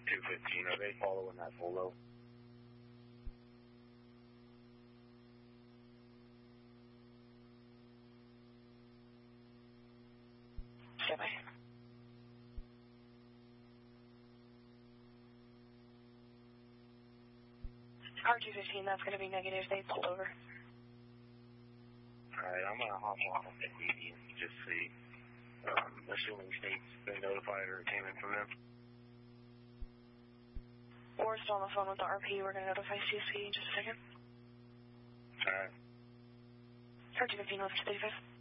215, are they following that polo? Stand by. R215, that's going to be negative. They pulled over. Alright, I'm going to hop off at DD and just see, assuming state's been notified or it came in from them. We're still on the phone with the RP. We're going to notify CSP in just a second. Alright. R215, 1135.